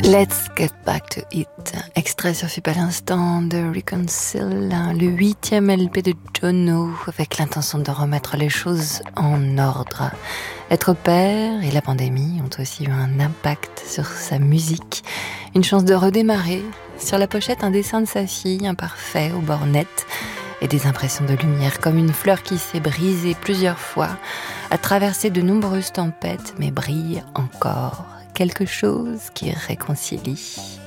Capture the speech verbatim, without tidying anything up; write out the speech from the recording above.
Let's Get Back to It, extrait sur Fup à l'instant de Reconcile, le huitième L P de Jono, avec l'intention de remettre les choses en ordre. Être père et la pandémie ont aussi eu un impact sur sa musique, une chance de redémarrer. Sur la pochette, un dessin de sa fille, imparfait, aux bords nets, et des impressions de lumière, comme une fleur qui s'est brisée plusieurs fois, a traversé de nombreuses tempêtes, mais brille encore. Quelque chose qui réconcilie.